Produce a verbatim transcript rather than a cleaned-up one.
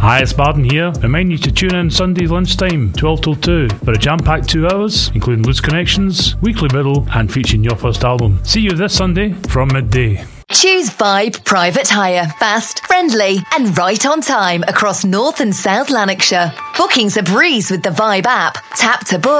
Hi, it's Barden here. Remind you to tune in Sunday lunchtime, twelve till two, for a jam-packed two hours, including Loose Connections, Weekly Middle, and featuring your first album. See you this Sunday from midday. Choose Vibe Private Hire. Fast, friendly, and right on time across North and South Lanarkshire. Bookings a breeze with the Vibe app. Tap to book.